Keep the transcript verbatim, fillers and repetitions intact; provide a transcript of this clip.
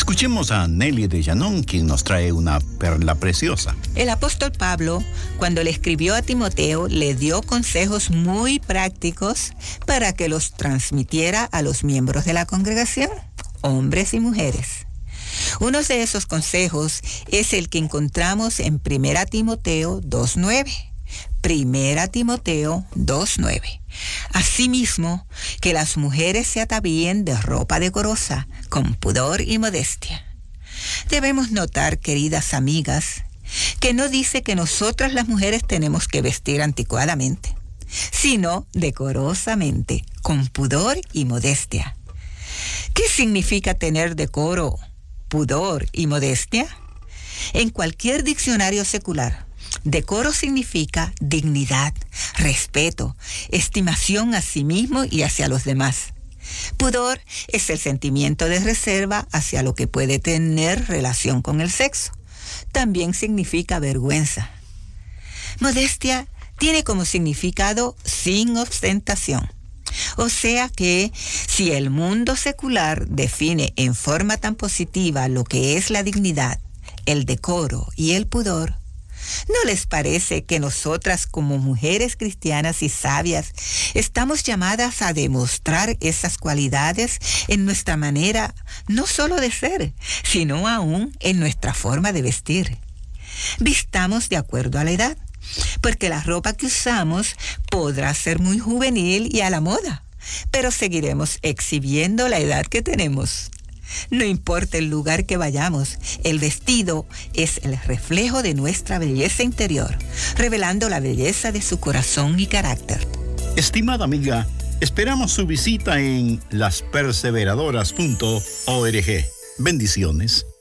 Escuchemos a Nelly de Llanón, quien nos trae una perla preciosa. El apóstol Pablo, cuando le escribió a Timoteo, le dio consejos muy prácticos para que los transmitiera a los miembros de la congregación, hombres y mujeres. Uno de esos consejos es el que encontramos en Primera Timoteo dos nueve. Primera Timoteo dos nueve. Asimismo, que las mujeres se atavíen de ropa decorosa, con pudor y modestia. Debemos notar, queridas amigas, que no dice que nosotras las mujeres tenemos que vestir anticuadamente, sino decorosamente, con pudor y modestia. ¿Qué significa tener decoro, pudor y modestia? En cualquier diccionario secular, decoro significa dignidad, respeto, estimación a sí mismo y hacia los demás. Pudor es el sentimiento de reserva hacia lo que puede tener relación con el sexo. También significa vergüenza. Modestia tiene como significado sin ostentación. O sea que si el mundo secular define en forma tan positiva lo que es la dignidad, el decoro y el pudor, ¿no les parece que nosotras como mujeres cristianas y sabias estamos llamadas a demostrar esas cualidades en nuestra manera no solo de ser, sino aún en nuestra forma de vestir? Vistamos de acuerdo a la edad, porque la ropa que usamos podrá ser muy juvenil y a la moda, pero seguiremos exhibiendo la edad que tenemos. No importa el lugar que vayamos, el vestido es el reflejo de nuestra belleza interior, revelando la belleza de su corazón y carácter. Estimada amiga, esperamos su visita en las perseveradoras punto org. Bendiciones.